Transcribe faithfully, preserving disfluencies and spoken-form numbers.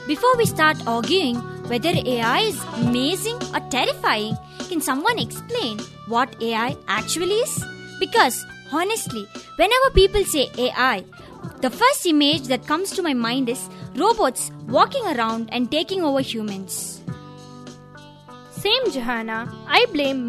Before we start arguing whether A I is amazing or terrifying, can someone explain what A I actually is? Because, honestly, whenever people say A I, the first image that comes to my mind is robots walking around and taking over humans. Same, Johanna. I blame